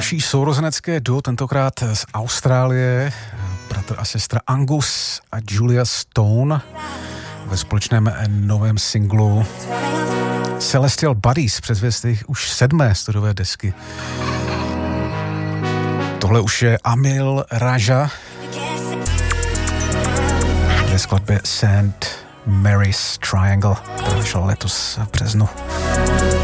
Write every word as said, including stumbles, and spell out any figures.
Další sourozenecké duo, tentokrát z Austrálie, bratr a sestra Angus a Julia Stone ve společném novém singlu Celestial Buddies, předzvěst jejich už sedmé studiové desky. Tohle už je Amil Raja ve skladbě Saint Mary's Triangle, která vyšla letos v březnu.